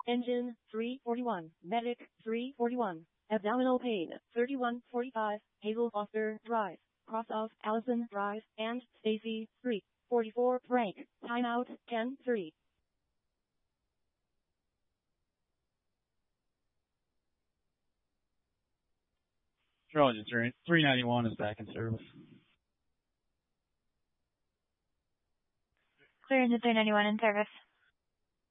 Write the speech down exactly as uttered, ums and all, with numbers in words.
Engine, three forty-one. Medic, three forty-one. Abdominal pain, thirty-one forty-five. Hazel Foster Drive. Cross off Allison Drive and Stacy, three forty-four. Rank. Timeout, ten three. Control engine three ninety-one is back in service. Clear engine three ninety-one in service.